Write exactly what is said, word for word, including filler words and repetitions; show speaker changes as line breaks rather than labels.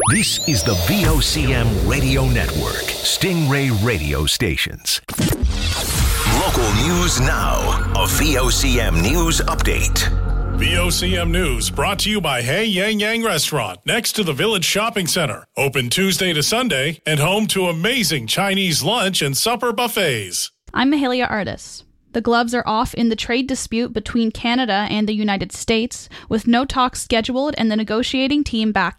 This is the V O C M Radio Network, Stingray Radio Stations. Local news now. A V O C M News Update.
V O C M News brought to you by Hey Yang Yang Restaurant next to the Village Shopping Center. Open Tuesday to Sunday and home to amazing Chinese lunch and supper buffets.
I'm Mahalia Artis. The gloves are off in the trade dispute between Canada and the United States, with no talks scheduled and the negotiating team back